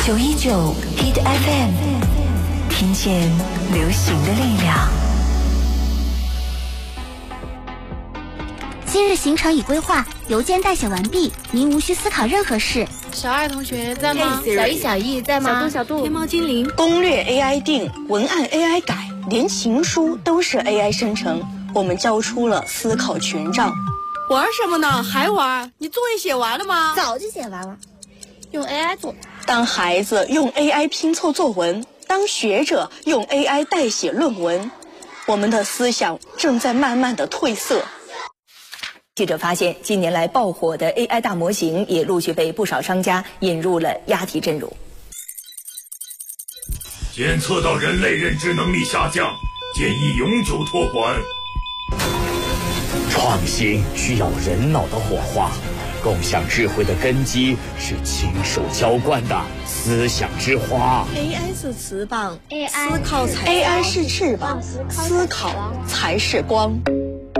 919 Hit FM， 听见流行的力量。 今日行程已规划，邮件代写完毕，您无需思考任何事。 小爱同学在吗？ 小一、小易在吗？ 小度， 天猫精灵， 攻略 AI 定，文案 AI 改，连情书都是 AI 生成。我们交出了思考权杖。 玩什么呢？还玩？你作业写完了吗？ 早就写完了，用 AI 做。 当孩子用 AI 拼凑作文，当学者用 AI 代写论文，我们的思想正在慢慢的褪色。 记者发现，近年来爆火的 AI 大模型也陆续被不少商家引入了押题阵容。 检测到人类认知能力下降，建议永久托管。 创新需要人脑的火花，共享智慧的根基是亲手浇灌的思想之花。 AI 是翅膀， AI 思考才 AI 是翅膀，思考才是光。